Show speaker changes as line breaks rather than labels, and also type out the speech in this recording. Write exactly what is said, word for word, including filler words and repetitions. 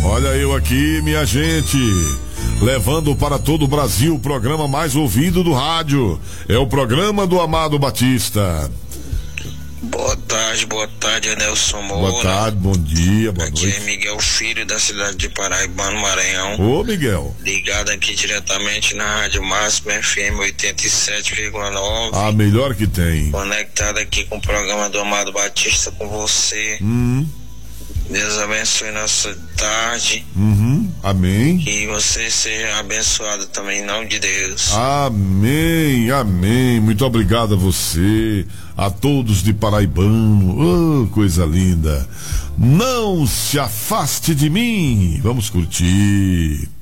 Olha eu aqui, minha gente, levando para todo o Brasil o programa mais ouvido do rádio. É o programa do Amado Batista.
Boa tarde, boa tarde, Adelson Moura.
Boa tarde, bom dia, boa
aqui
noite.
Aqui é Miguel Filho, da cidade de Paraíba, no Maranhão.
Ô, Miguel.
Ligado aqui diretamente na Rádio Máxima F M oitenta e sete vírgula nove.
A melhor que tem.
Conectado aqui com o programa do Amado Batista, com você.
Hum.
Deus abençoe nossa tarde.
Uhum. Amém.
Que você seja abençoado também em nome de Deus.
Amém, amém. Muito obrigado a você, a todos de Paraibano. Oh, coisa linda. Não se afaste de mim. Vamos curtir.